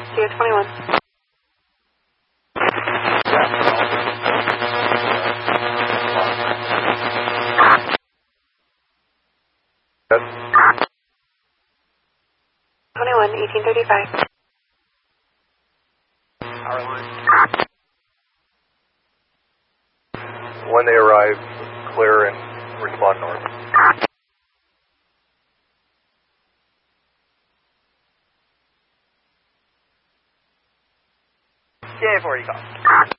Sierra 21. Yes. 21, 1835. Power line. When they arrive, clear and respond north. CA 40 call.